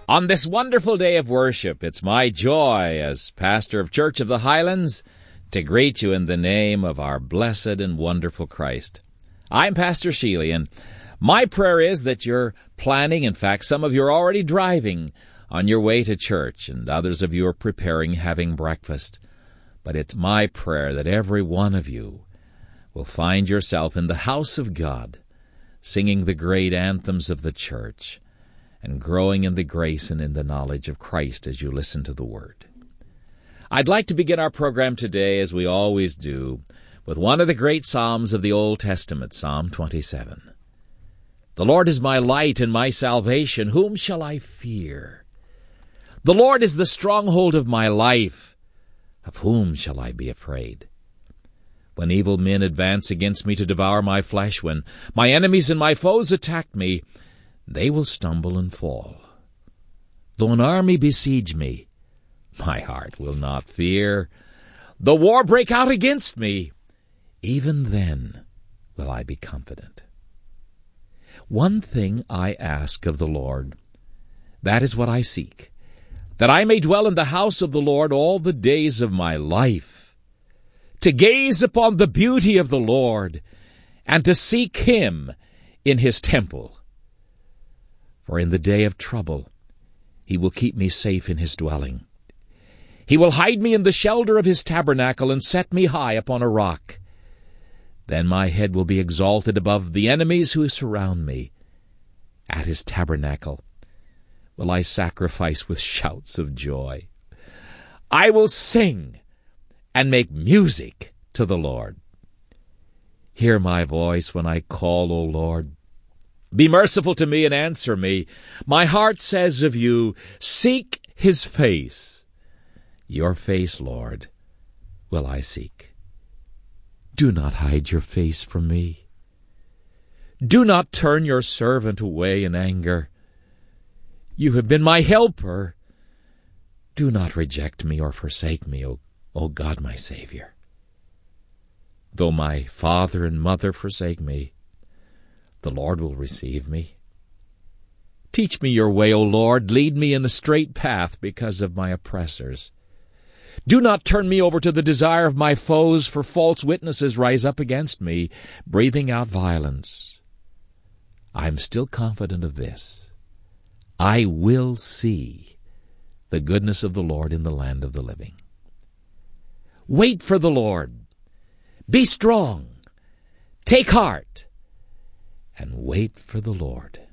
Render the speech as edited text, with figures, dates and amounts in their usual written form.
On this wonderful day of worship, it's my joy as pastor of Church of the Highlands to greet you in the name of our blessed and wonderful Christ. I'm Pastor Sheely, and my prayer is that you're planning, in fact, some of you are already driving on your way to church, and others of you are preparing, having breakfast. But it's my prayer that every one of you will find yourself in the house of God, singing the great anthems of the church, and growing in the grace and in the knowledge of Christ as you listen to the Word. I'd like to begin our program today, as we always do, with one of the great Psalms of the Old Testament, Psalm 27. The Lord is my light and my salvation. Whom shall I fear? The Lord is the stronghold of my life. Of whom shall I be afraid? When evil men advance against me to devour my flesh, when my enemies and my foes attack me, they will stumble and fall. Though an army besiege me, my heart will not fear. Though war break out against me, even then will I be confident. One thing I ask of the Lord, that is what I seek, that I may dwell in the house of the Lord all the days of my life, to gaze upon the beauty of the Lord, and to seek Him in His temple. For in the day of trouble He will keep me safe in His dwelling. He will hide me in the shelter of His tabernacle and set me high upon a rock. Then my head will be exalted above the enemies who surround me. At His tabernacle will I sacrifice with shouts of joy. I will sing and make music to the Lord. Hear my voice when I call, O Lord. Be merciful to me and answer me. My heart says of you, seek His face. Your face, Lord, will I seek. Do not hide your face from me. Do not turn your servant away in anger. You have been my helper. Do not reject me or forsake me, O God, my Savior. Though my father and mother forsake me, the Lord will receive me. Teach me your way, O Lord. Lead me in the straight path because of my oppressors. Do not turn me over to the desire of my foes, for false witnesses rise up against me, breathing out violence. I am still confident of this. I will see the goodness of the Lord in the land of the living. Wait for the Lord. Be strong. Take heart. And wait for the Lord.